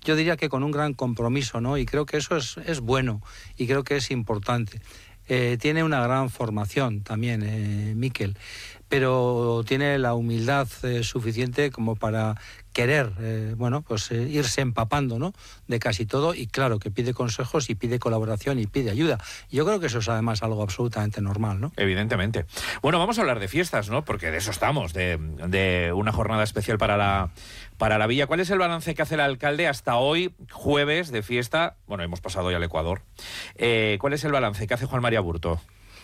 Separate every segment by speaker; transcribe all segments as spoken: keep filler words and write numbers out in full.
Speaker 1: yo diría que con un gran compromiso, ¿no? Y creo que eso es, es bueno y creo que es importante. Eh, tiene una gran formación también, eh, Miquel, pero tiene la humildad eh, suficiente como para querer, eh, bueno, pues eh, irse empapando, ¿no?, de casi todo, y claro que pide consejos y pide colaboración y pide ayuda. Yo creo que eso es además algo absolutamente normal, ¿no?
Speaker 2: Evidentemente. Bueno, vamos a hablar de fiestas, ¿no? Porque de eso estamos, de, de una jornada especial para la, para la villa. ¿Cuál es el balance que hace el alcalde hasta hoy, jueves de fiesta? Bueno, hemos pasado ya al Ecuador. Eh, ¿Cuál es el balance que hace Juan María Burto?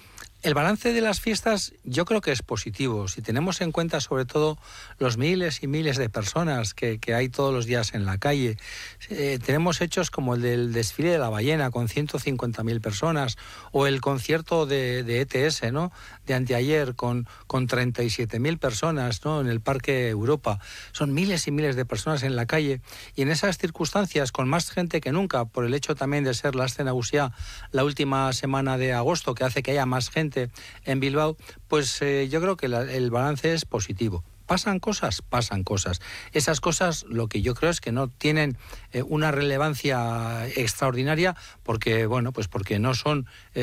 Speaker 1: El balance de las fiestas yo creo que es positivo, si tenemos en cuenta sobre todo los miles y miles de personas que, que hay todos los días en la calle. Eh, tenemos hechos como el del desfile de la ballena con ciento cincuenta mil personas, o el concierto de, de E T S, ¿no?, de anteayer con, con treinta y siete mil personas, ¿no?, en el Parque Europa. Son miles y miles de personas en la calle, y en esas circunstancias, con más gente que nunca, por el hecho también de ser la Aste Nagusia la última semana de agosto, que hace que haya más gente en Bilbao, pues eh, yo creo que la, el balance es positivo. ¿Pasan cosas? Pasan cosas. Esas cosas lo que yo creo es que no tienen eh, una relevancia extraordinaria porque, bueno, pues porque no son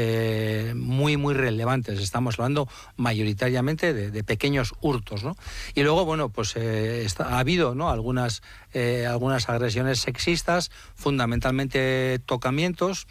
Speaker 1: eh, muy, muy relevantes. Estamos hablando mayoritariamente de, de pequeños hurtos, ¿no? Y luego, bueno, pues eh, está, ha habido, ¿no?, algunas, eh, algunas agresiones sexistas, fundamentalmente tocamientos,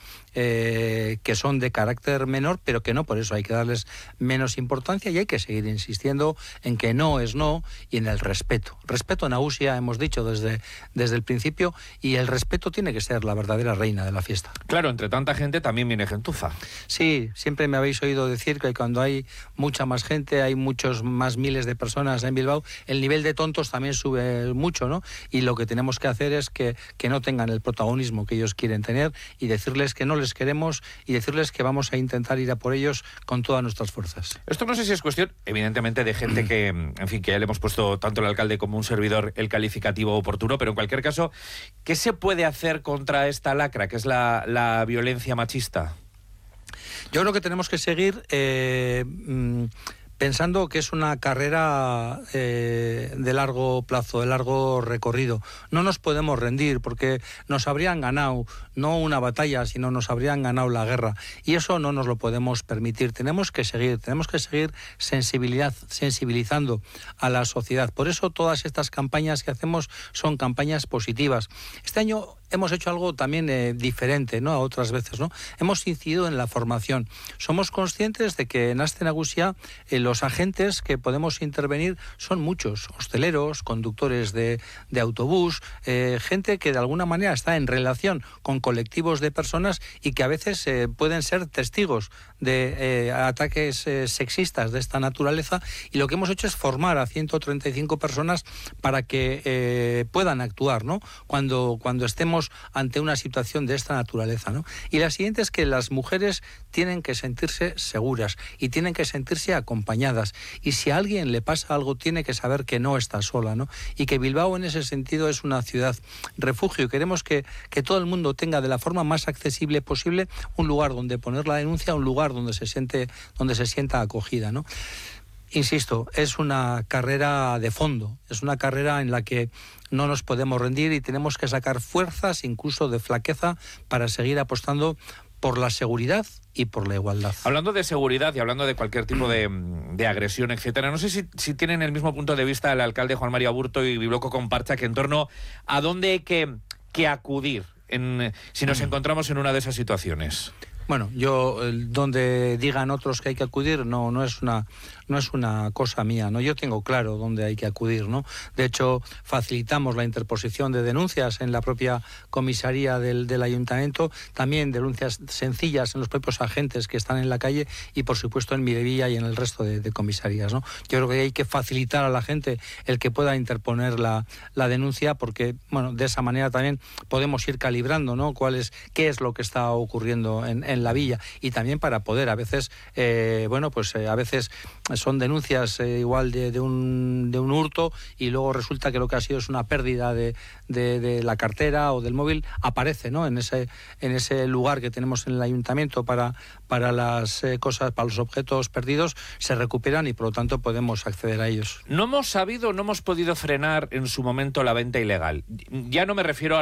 Speaker 1: eh, que son de carácter menor, pero que no por eso hay que darles menos importancia, y hay que seguir insistiendo en que no es no, y en el respeto. Respeto, Nagusia, hemos dicho desde, desde el principio, y el respeto tiene que ser la verdadera reina de la fiesta.
Speaker 2: Claro, entre tanta gente también viene gentuza.
Speaker 1: Sí, siempre me habéis oído decir que cuando hay mucha más gente, hay muchos más miles de personas en Bilbao, el nivel de tontos también sube mucho, ¿no? Y lo que tenemos que hacer es que, que no tengan el protagonismo que ellos quieren tener, y decirles que no les queremos, y decirles que vamos a intentar ir a por ellos con todas nuestras fuerzas.
Speaker 2: Esto no sé si es cuestión, evidentemente, de gente que, en fin, que ya le hemos puesto tanto el alcalde como un servidor el calificativo oportuno, pero en cualquier caso, ¿qué se puede hacer contra esta lacra, que es la, la violencia machista?
Speaker 1: Yo creo que tenemos que seguir eh, mmm, pensando que es una carrera eh, de largo plazo, de largo recorrido. No nos podemos rendir porque nos habrían ganado, no una batalla, sino nos habrían ganado la guerra. Y eso no nos lo podemos permitir. Tenemos que seguir, tenemos que seguir sensibilidad, sensibilizando a la sociedad. Por eso todas estas campañas que hacemos son campañas positivas. Este año hemos hecho algo también eh, diferente, ¿no?, a otras veces, ¿no? Hemos incidido en la formación. Somos conscientes de que en Aste Nagusia eh, los agentes que podemos intervenir son muchos: hosteleros, conductores de, de autobús, eh, gente que de alguna manera está en relación con colectivos de personas y que a veces eh, pueden ser testigos de eh, ataques eh, sexistas de esta naturaleza, y lo que hemos hecho es formar a ciento treinta y cinco personas para que eh, puedan actuar, ¿no?, cuando, cuando estemos ante una situación de esta naturaleza, ¿no? Y la siguiente es que las mujeres tienen que sentirse seguras y tienen que sentirse acompañadas, y si a alguien le pasa algo tiene que saber que no está sola, ¿no? Y que Bilbao en ese sentido es una ciudad refugio, y queremos que, que todo el mundo tenga de la forma más accesible posible un lugar donde poner la denuncia, un lugar donde se siente, donde se sienta acogida, ¿no? Insisto, es una carrera de fondo, es una carrera en la que no nos podemos rendir y tenemos que sacar fuerzas, incluso de flaqueza, para seguir apostando por la seguridad y por la igualdad.
Speaker 2: Hablando de seguridad y hablando de cualquier tipo de, de agresión, etcétera, no sé si, si tienen el mismo punto de vista el alcalde Juan María Burto y Bilboko Comparcha, que en torno a dónde hay que, que acudir en, si nos encontramos en una de esas situaciones.
Speaker 1: Bueno, yo, donde digan otros que hay que acudir, no, no es una, no es una cosa mía, ¿no? Yo tengo claro dónde hay que acudir, ¿no? De hecho, facilitamos la interposición de denuncias en la propia comisaría del, del ayuntamiento, también denuncias sencillas en los propios agentes que están en la calle, y por supuesto en Mirevilla y en el resto de, de comisarías, ¿no? Yo creo que hay que facilitar a la gente el que pueda interponer la, la denuncia, porque, bueno, de esa manera también podemos ir calibrando, ¿no?, cuál es, qué es lo que está ocurriendo en, en en la villa, y también para poder a veces, eh, bueno, pues eh, a veces son denuncias eh, igual de, de, un, de un hurto, y luego resulta que lo que ha sido es una pérdida de, de, de la cartera o del móvil, aparece, ¿no?, en ese, en ese lugar que tenemos en el ayuntamiento para, para las eh, cosas, para los objetos perdidos, se recuperan y por lo tanto podemos acceder a ellos.
Speaker 2: No hemos sabido, no hemos podido frenar en su momento la venta ilegal. Ya no me refiero a